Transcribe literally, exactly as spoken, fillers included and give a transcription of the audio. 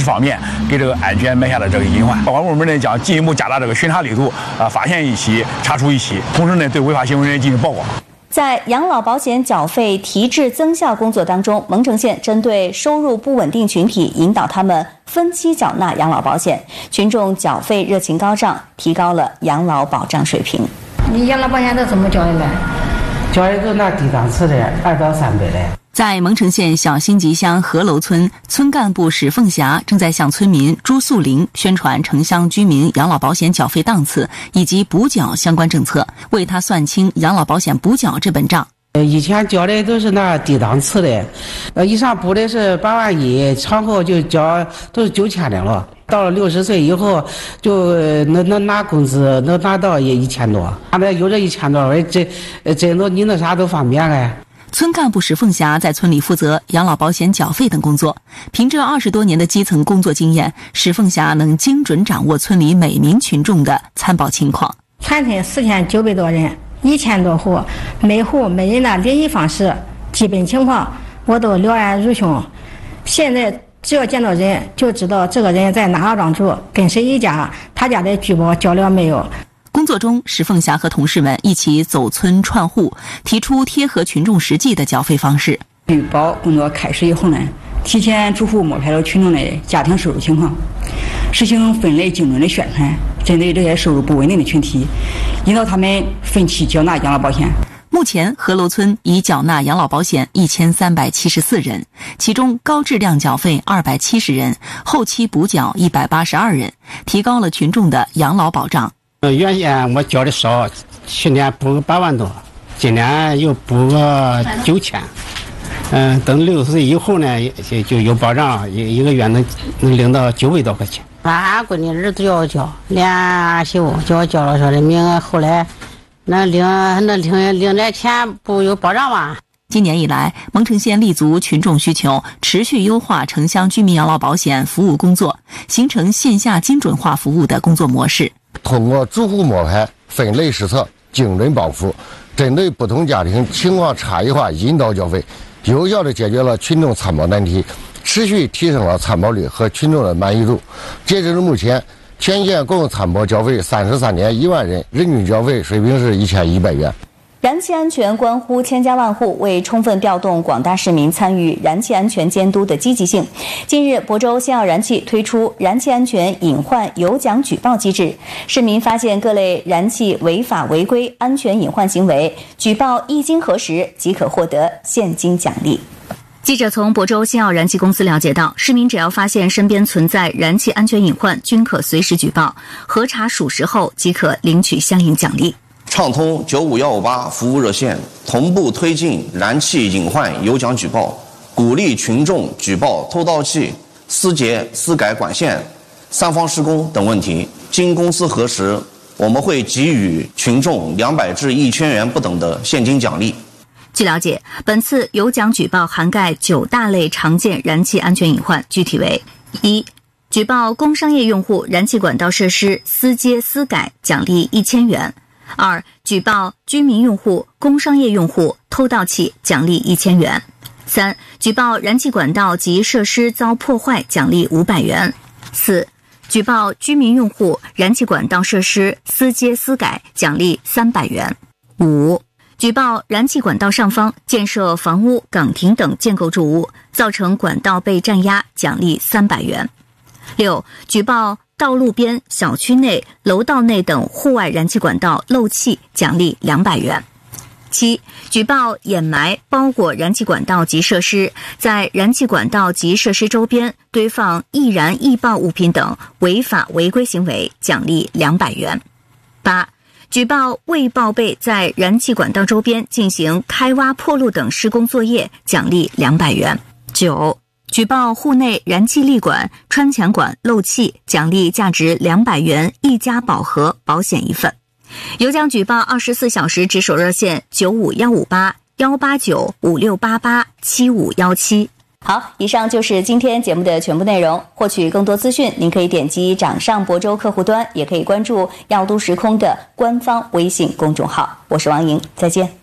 方面给这个安全埋下了这个隐患。保安部门呢将进一步加大这个巡查力度，啊，发现一起查处一起，同时呢对违法行为人进行曝光。 在养老保险缴费提质增效工作当中，蒙城县针对收入不稳定群体，引导他们分期缴纳养老保险，群众缴费热情高涨，提高了养老保障水平。 你养老保险都怎么交的呢？ 交一个那低档次的二到三百的。 在蒙城县小辛集乡河楼村，村干部史凤霞正在向村民朱素玲宣传城乡居民养老保险缴费档次以及补缴相关政策，为他算清养老保险补缴这本账。 以前交的都是那低档次的，呃，以上补的是八万一，产后就交都是九千的了。到了六十岁以后，就能能拿工资，能拿到也一千多。现在有这一千多，这这都你那啥都方便了。 村干部史凤霞在村里负责养老保险缴费等工作，凭着二十多年的基层工作经验，史凤霞能精准掌握村里每名群众的参保情况。 全村四千九百多人，一千多户，每户每人的联系方式、基本情况我都了然如胸。现在只要见到人，就知道这个人在哪个庄住，跟谁一家，他家的居保交了没有。 工作中，史凤霞和同事们一起走村串户，提出贴合群众实际的缴费方式。 居保工作开始以后呢，提前逐户摸排了群众的家庭收入情况，实行分类精准的宣传，针对这些收入不稳定的群体，引导他们分期缴纳养老保险。 目前，河楼村已缴纳养老保险一千三百七十四人，其中高质量缴费二百七十人，后期补缴一百八十二人，提高了群众的养老保障。 呃，原先我交的少，去年补个八万多，今年又补个九千。嗯、呃，等六十岁以后呢，就就有保障，一一个月能能领到九百多块钱。 俺闺女儿子要交，连俺媳妇叫我交了说的，明后来那领那领领点钱不有保障吗？ 今年以来，蒙城县立足群众需求，持续优化城乡居民养老保险服务工作，形成线下精准化服务的工作模式。 通过逐户摸排、分类施策、精准帮扶，针对不同家庭情况差异化引导缴费，有效地解决了群众参保难题，持续提升了参保率和群众的满意度。截止至目前，全县共参保缴费三十三点一万人，人均缴费水平是一千一百元。 燃气安全关乎千家万户，为充分调动广大市民参与燃气安全监督的积极性，近日亳州新奥燃气推出燃气安全隐患有奖举报机制，市民发现各类燃气违法违规、安全隐患行为，举报一经核实即可获得现金奖励。记者从亳州新奥燃气公司了解到，市民只要发现身边存在燃气安全隐患，均可随时举报，核查属实后即可领取相应奖励。 畅通九五一五八服务热线，同步推进燃气隐患有奖举报，鼓励群众举报偷盗气、私结、私改管线、三方施工等问题。经公司核实，我们会给予群众两百至一千元不等的现金奖励。 据了解，本次有奖举报涵盖九大类常见燃气安全隐患，具体为：一、举报工商业用户燃气管道设施私接私改，奖励一千元；二、举报居民用户、工商业用户偷盗气，奖励一千元；三、举报燃气管道及设施遭破坏，奖励五百元；四、举报居民用户燃气管道设施私接私改，奖励三百元；五、举报燃气管道上方建设房屋、岗亭等建构筑物，造成管道被占压，奖励三百元；六、举报道路边、小区内、楼道内等户外燃气管道漏气，奖励两百元；七、举报掩埋、包裹燃气管道及设施，在燃气管道及设施周边堆放易燃易爆物品等违法违规行为，奖励两百元；八、举报未报备在燃气管道周边进行开挖破路等施工作业，奖励两百元；九、举报户内燃气立管、穿墙管漏气，奖励价值两百元一家宝盒保险一份。有奖举报二十四小时值守热线九五一五八幺八九五六八八七五一七。好，以上就是今天节目的全部内容。获取更多资讯，您可以点击掌上亳州客户端，也可以关注药都时空的官方微信公众号。我是王莹，再见。